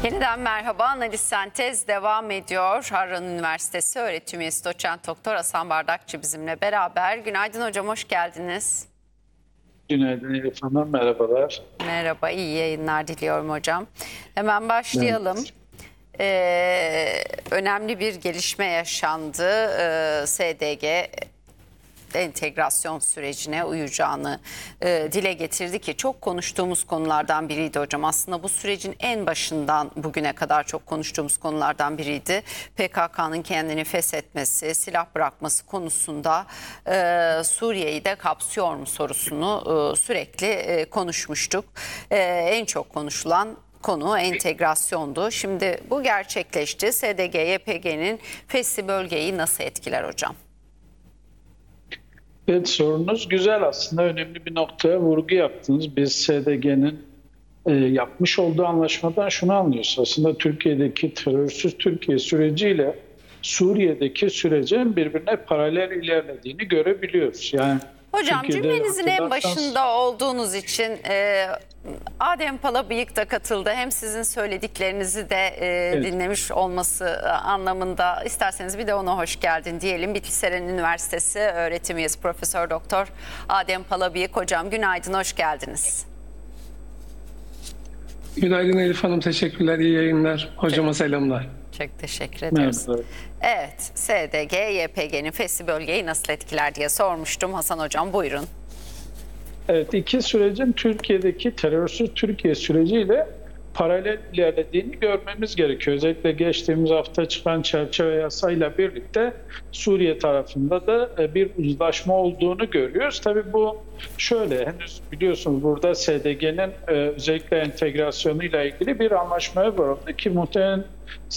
Yeniden merhaba. Analiz Sentez devam ediyor. Harran Üniversitesi öğretim üyesi doçent doktor Hasan Bardakçı bizimle beraber. Günaydın hocam, hoş geldiniz. Günaydın Elif Hanım, merhabalar. Merhaba, iyi yayınlar diliyorum hocam. Hemen başlayalım. Önemli bir gelişme yaşandı. SDG entegrasyon sürecine uyacağını dile getirdi ki çok konuştuğumuz konulardan biriydi hocam. Aslında bu sürecin en başından bugüne kadar çok konuştuğumuz konulardan biriydi. PKK'nın kendini feshetmesi, silah bırakması konusunda Suriye'yi de kapsıyor mu sorusunu sürekli konuşmuştuk. En çok konuşulan konu entegrasyondu. Şimdi bu gerçekleşti. SDG, YPG'nin feshi bölgeyi nasıl etkiler hocam? Evet, sorunuz güzel, aslında önemli bir noktaya vurgu yaptınız. Biz SDG'nin yapmış olduğu anlaşmadan şunu anlıyoruz. Aslında Türkiye'deki terörsüz Türkiye süreciyle Suriye'deki sürecin birbirine paralel ilerlediğini görebiliyoruz. Yani Hocam Türkiye'de cümlenizin en hatırlarsanız- başında olduğunuz için Adem Palabıyık da katıldı. Hem sizin söylediklerinizi de Evet. dinlemiş olması anlamında isterseniz bir de ona hoş geldin diyelim. Bitliseren Üniversitesi öğretim üyesi Profesör Doktor Adem Palabıyık hocam, günaydın, hoş geldiniz. Günaydın Elif Hanım, teşekkürler, iyi yayınlar. Hocama selamlar. Çok teşekkür ediyoruz. Merhaba. Evet, SDG, YPG'nin feshi bölgeyi nasıl etkiler diye sormuştum. Hasan hocam buyurun. Evet, iki sürecin Türkiye'deki terörsüz Türkiye süreciyle paralel ilerlediğini görmemiz gerekiyor. Özellikle geçtiğimiz hafta çıkan çerçeve yasayla birlikte Suriye tarafında da bir uzlaşma olduğunu görüyoruz. Tabii bu şöyle, henüz biliyorsunuz burada SDG'nin özellikle entegrasyonuyla ilgili bir anlaşmaya varıldı ki muhtemelen